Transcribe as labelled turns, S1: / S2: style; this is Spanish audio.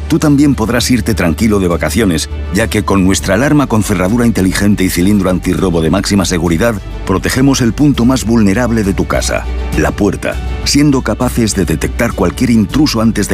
S1: tú también podrás irte tranquilo de vacaciones, ya que con nuestra alarma con cerradura inteligente y cilindro antirrobo de máxima seguridad, protegemos el punto más vulnerable de tu casa, la puerta, siendo capaces de detectar cualquier intruso antes de